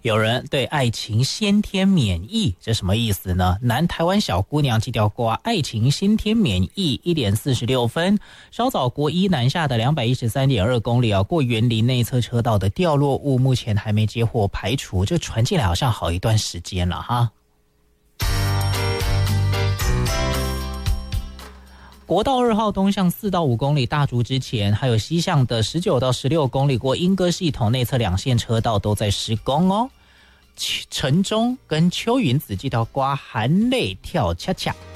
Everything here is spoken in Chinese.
有人对爱情先天免疫，这什么意思呢？南台湾小姑娘寄吊挂爱情先天免疫1点46分，稍早国一南下的213.2公里过园林内侧车道的掉落物，目前还没接获排除，这传进来好像好一段时间了哈。国道2号东向4到5公里大竹之前，还有西向的19到16公里过莺歌系统内侧2线车道都在施工哦。城中跟邱云子寄到刮含泪跳恰恰。